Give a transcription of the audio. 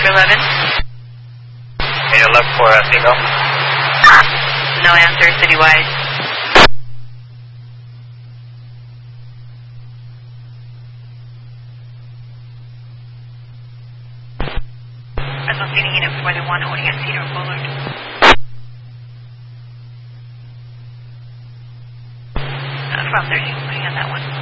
11. 811 for Seagull. No answer, citywide. Associating unit 41, holding at Cedar Boulevard. From 30, putting on that one.